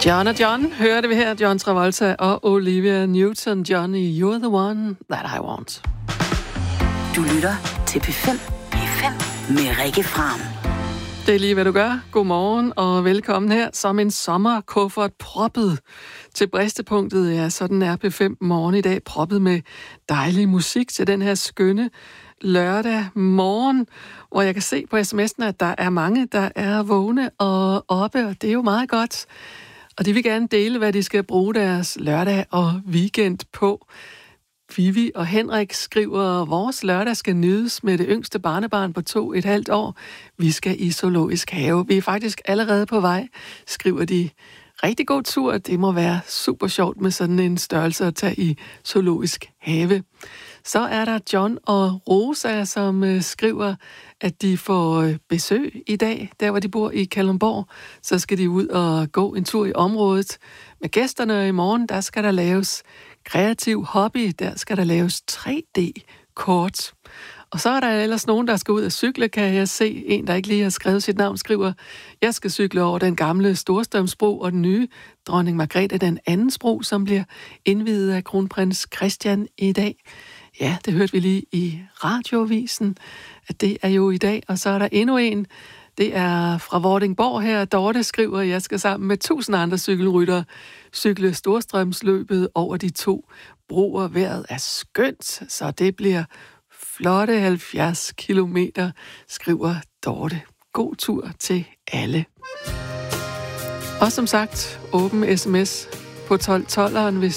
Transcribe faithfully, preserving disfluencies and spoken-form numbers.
John og John, hørte vi her, John Travolta og Olivia Newton. Johnny, you're the one that I want. Du lytter til P fem. P fem med Rikke Fram. Det er lige, hvad du gør. Godmorgen og velkommen her som en sommerkuffert proppet til bristepunktet. Ja, sådan er P fem morgen i dag, proppet med dejlig musik til den her skønne lørdag morgen, hvor jeg kan se på sms'en, at der er mange, der er vågne og oppe, og det er jo meget godt. Og de vil gerne dele, hvad de skal bruge deres lørdag og weekend på. Vivi og Henrik skriver, vores lørdag skal nydes med det yngste barnebarn på to et halvt år. Vi skal i zoologisk have. Vi er faktisk allerede på vej, skriver de. Rigtig god tur. Det må være super sjovt med sådan en størrelse at tage i zoologisk have. Så er der John og Rosa, som øh, skriver, at de får øh, besøg i dag, der hvor de bor i Kalundborg. Så skal de ud og gå en tur i området med gæsterne. I morgen, der skal der laves kreativ hobby. Der skal der laves tre D-kort. Og så er der ellers nogen, der skal ud og cykle, kan jeg se. En, der ikke lige har skrevet sit navn, skriver, jeg skal cykle over den gamle Storstrømsbro og den nye Dronning Margrethe den andens bro, som bliver indviet af kronprins Christian i dag. Ja, det hørte vi lige i radiovisen, at det er jo i dag. Og så er der endnu en, det er fra Vordingborg her. Dorte skriver, at jeg skal sammen med tusind andre cykelryttere cykle Storstrømsløbet over de to broer. Vejret er skønt, så det bliver flotte halvfjerds kilometer, skriver Dorte. God tur til alle. Og som sagt, åben sms på tolv tolveren, hvis